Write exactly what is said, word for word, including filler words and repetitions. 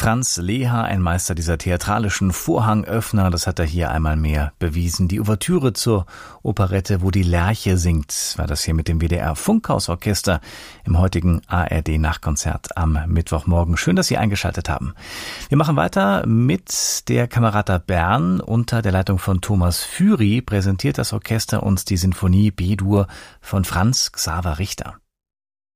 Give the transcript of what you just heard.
Franz Leha, ein Meister dieser theatralischen Vorhangöffner, das hat er hier einmal mehr bewiesen. Die Ouvertüre zur Operette Wo die Lerche singt, war das hier mit dem W D R Funkhausorchester im heutigen A R D-Nachtkonzert am Mittwochmorgen. Schön, dass Sie eingeschaltet haben. Wir machen weiter mit der Camerata Bern. Unter der Leitung von Thomas Füri präsentiert das Orchester uns die Sinfonie B-Dur von Franz Xaver Richter.